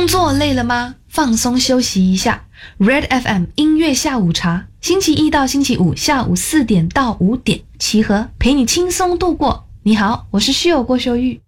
作累了吗？放松休息一下。Red FM 音乐下午茶，星期一到星期五下午4点到5点，齐和陪你轻松度过。你好，我是室友郭秀玉。